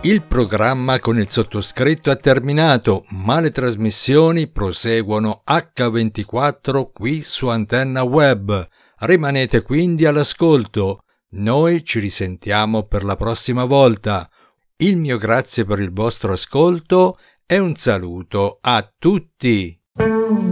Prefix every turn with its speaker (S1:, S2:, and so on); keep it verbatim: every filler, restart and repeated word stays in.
S1: Il programma con il sottoscritto è terminato, ma le trasmissioni proseguono acca ventiquattro qui su Antenna Web. Rimanete quindi all'ascolto. Noi ci risentiamo per la prossima volta. Il mio grazie per il vostro ascolto e un saluto a tutti.